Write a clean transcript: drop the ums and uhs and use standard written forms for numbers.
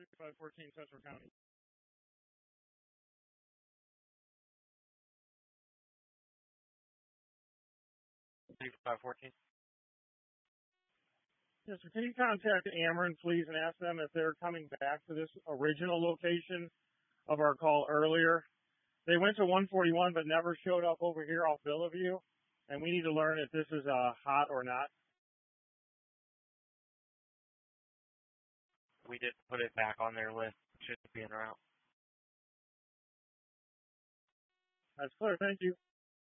6514 Central County. Yes, sir. Can you contact Ameren, please, and ask them if they're coming back to this original location of our call earlier? They went to 141 but never showed up over here off Villaview, and we need to learn if this is hot or not. We did put it back on their list. Should be en route. That's clear. Thank you.